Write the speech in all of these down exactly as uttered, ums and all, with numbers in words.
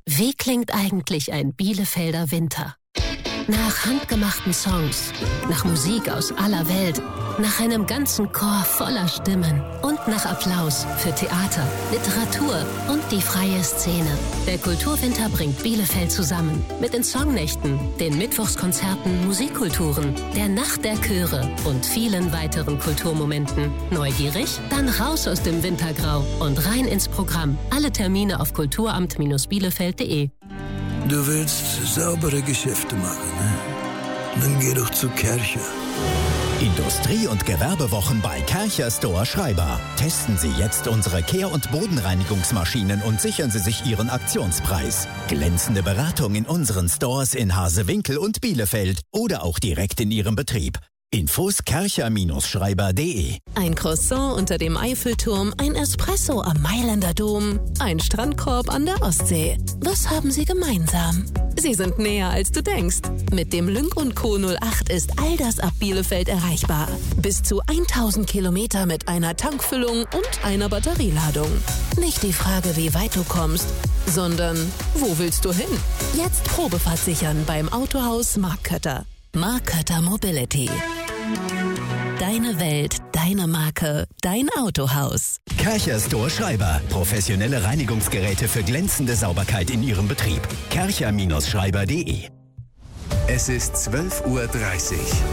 Wie klingt eigentlich ein Bielefelder Winter? Nach handgemachten Songs, nach Musik aus aller Welt, nach einem ganzen Chor voller Stimmen und nach Applaus für Theater, Literatur und die freie Szene. Der Kulturwinter bringt Bielefeld zusammen mit den Songnächten, den Mittwochskonzerten, Musikkulturen, der Nacht der Chöre und vielen weiteren Kulturmomenten. Neugierig? Dann raus aus dem Wintergrau und rein ins Programm. Alle Termine auf kulturamt Bielefeld punkt de. Du willst saubere Geschäfte machen, ne? Dann geh doch zu Kärcher. Industrie- und Gewerbewochen bei Kärcher Store Schreiber. Testen Sie jetzt unsere Kehr- und Bodenreinigungsmaschinen und sichern Sie sich Ihren Aktionspreis. Glänzende Beratung in unseren Stores in Hasewinkel und Bielefeld oder auch direkt in Ihrem Betrieb. Infos kärcher Schreiber punkt de. Ein Croissant unter dem Eiffelturm, ein Espresso am Mailänder Dom, ein Strandkorb an der Ostsee. Was haben sie gemeinsam? Sie sind näher, als du denkst. Mit dem Lynk und Co. null acht ist all das ab Bielefeld erreichbar. Bis zu tausend Kilometer mit einer Tankfüllung und einer Batterieladung. Nicht die Frage, wie weit du kommst, sondern wo willst du hin? Jetzt Probefahrt sichern beim Autohaus Markkötter. Markkötter Mobility. Deine Welt, deine Marke, dein Autohaus. Kärcher Store Schreiber. Professionelle Reinigungsgeräte für glänzende Sauberkeit in Ihrem Betrieb. kärcher Schreiber punkt de. Es ist zwölf Uhr dreißig.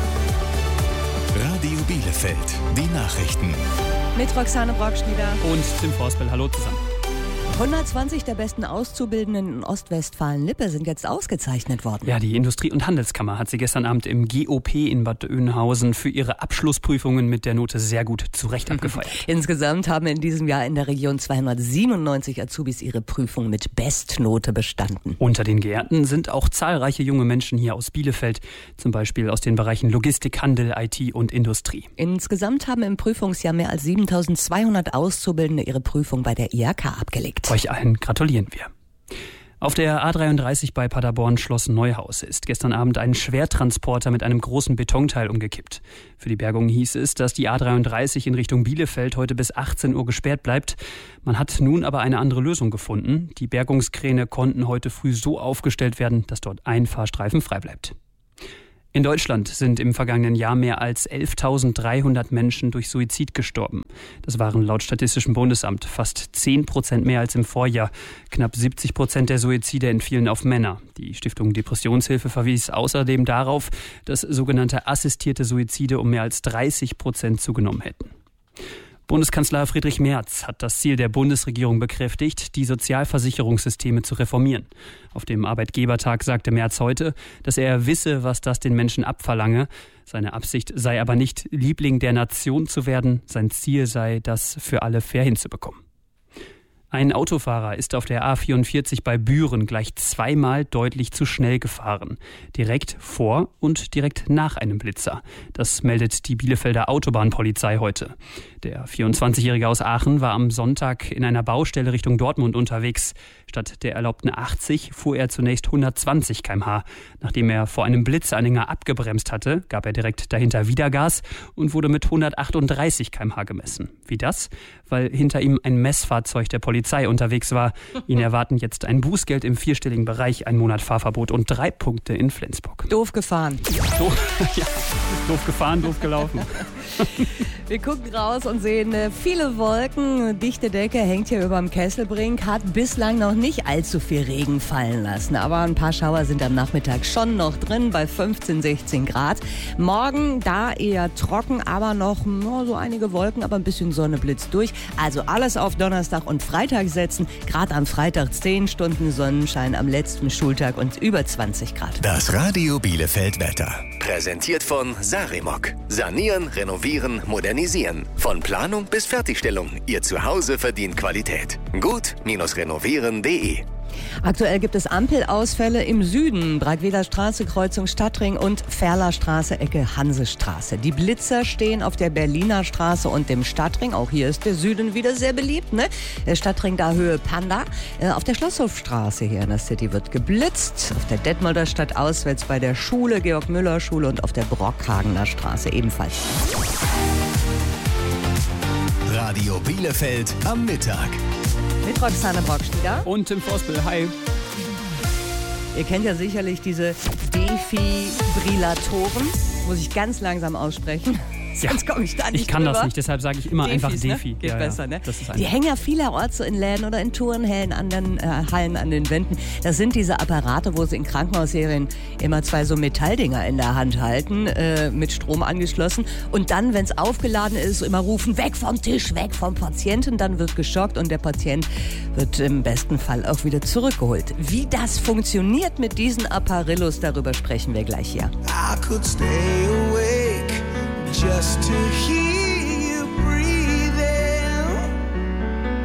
Radio Bielefeld, die Nachrichten. Mit Roxane Brockschnieder und Tim Forspel. Hallo zusammen. hundertzwanzig der besten Auszubildenden in Ostwestfalen-Lippe sind jetzt ausgezeichnet worden. Ja, die Industrie- und Handelskammer hat sie gestern Abend im G O P in Bad Oeynhausen für ihre Abschlussprüfungen mit der Note sehr gut zurecht abgefeiert. Insgesamt haben in diesem Jahr in der Region zweihundertsiebenundneunzig Azubis ihre Prüfung mit Bestnote bestanden. Unter den Geehrten sind auch zahlreiche junge Menschen hier aus Bielefeld, zum Beispiel aus den Bereichen Logistik, Handel, I T und Industrie. Insgesamt haben im Prüfungsjahr mehr als siebentausendzweihundert Auszubildende ihre Prüfung bei der I H K abgelegt. Euch allen gratulieren wir. Auf der A dreiunddreißig bei Paderborn Schloss Neuhaus ist gestern Abend ein Schwertransporter mit einem großen Betonteil umgekippt. Für die Bergung hieß es, dass die A dreiunddreißig in Richtung Bielefeld heute bis achtzehn Uhr gesperrt bleibt. Man hat nun aber eine andere Lösung gefunden. Die Bergungskräne konnten heute früh so aufgestellt werden, dass dort ein Fahrstreifen frei bleibt. In Deutschland sind im vergangenen Jahr mehr als elftausenddreihundert Menschen durch Suizid gestorben. Das waren laut Statistischem Bundesamt fast zehn Prozent mehr als im Vorjahr. Knapp siebzig Prozent der Suizide entfielen auf Männer. Die Stiftung Depressionshilfe verwies außerdem darauf, dass sogenannte assistierte Suizide um mehr als dreißig Prozent zugenommen hätten. Bundeskanzler Friedrich Merz hat das Ziel der Bundesregierung bekräftigt, die Sozialversicherungssysteme zu reformieren. Auf dem Arbeitgebertag sagte Merz heute, dass er wisse, was das den Menschen abverlange. Seine Absicht sei aber nicht, Liebling der Nation zu werden. Sein Ziel sei, das für alle fair hinzubekommen. Ein Autofahrer ist auf der A vierundvierzig bei Büren gleich zweimal deutlich zu schnell gefahren. Direkt vor und direkt nach einem Blitzer. Das meldet die Bielefelder Autobahnpolizei heute. Der vierundzwanzigjährige aus Aachen war am Sonntag in einer Baustelle Richtung Dortmund unterwegs. Statt der erlaubten achtzig fuhr er zunächst hundertzwanzig Kilometer pro Stunde. Nachdem er vor einem Blitzanhänger abgebremst hatte, gab er direkt dahinter wieder Gas und wurde mit hundertachtunddreißig Kilometer pro Stunde gemessen. Wie das? Weil hinter ihm ein Messfahrzeug der Polizei unterwegs war. Ihn erwarten jetzt ein Bußgeld im vierstelligen Bereich, ein Monat Fahrverbot und drei Punkte in Flensburg. Doof gefahren. Doof, ja, doof gefahren, doof gelaufen. Wir gucken raus und sehen äh, viele Wolken. Dichte Decke hängt hier über dem Kesselbrink, hat bislang noch nicht allzu viel Regen fallen lassen. Aber ein paar Schauer sind am Nachmittag schon noch drin, bei fünfzehn, sechzehn Grad. Morgen da eher trocken, aber noch oh, so einige Wolken, aber ein bisschen Sonne blitzt durch. Also alles auf Donnerstag und Freitag setzen. Gerade am Freitag zehn Stunden Sonnenschein am letzten Schultag und über zwanzig Grad. Das Radio Bielefeld Wetter. Präsentiert von Sarimok. Sanieren, renovieren, modernisieren. Von Planung bis Fertigstellung. Ihr Zuhause verdient Qualität. Gut-renovieren punkt de. Aktuell gibt es Ampelausfälle im Süden. Breitweder Straße, Kreuzung Stadtring und Ferler Straße, Ecke Hansestraße. Die Blitzer stehen auf der Berliner Straße und dem Stadtring. Auch hier ist der Süden wieder sehr beliebt, ne? Der Stadtring da Höhe Panda. Äh, auf der Schlosshofstraße hier in der City wird geblitzt. Auf der Detmolder Stadt auswärts bei der Schule, Georg-Müller-Schule und auf der Brockhagener Straße ebenfalls. Radio Bielefeld am Mittag. Mit Roxane Brockschnieder und Tim Forspel. Hi. Ihr kennt ja sicherlich diese Defibrillatoren, muss ich ganz langsam aussprechen. Ja, Sonst komme ich da nicht ich kann drüber. das nicht, deshalb sage ich immer Defis, einfach Defi. Ne? Geht ja, besser, ja. ne? Das ist Die hängen ja vielerorts so in Läden oder in Turnhallen an den, äh, Hallen an den Wänden. Das sind diese Apparate, wo sie in Krankenhausserien immer zwei so Metalldinger in der Hand halten, äh, mit Strom angeschlossen. Und dann, wenn es aufgeladen ist, immer rufen, weg vom Tisch, weg vom Patienten. Dann wird geschockt und der Patient wird im besten Fall auch wieder zurückgeholt. Wie das funktioniert mit diesen Apparillos, darüber sprechen wir gleich hier. I could stay awake just to hear